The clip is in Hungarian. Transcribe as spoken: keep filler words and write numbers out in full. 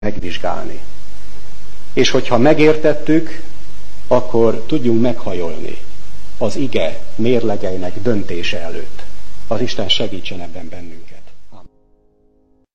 megvizsgálni. És hogyha megértettük, akkor tudjunk meghajolni az ige mérlegeinek döntése előtt. Az Isten segítsen ebben bennünket.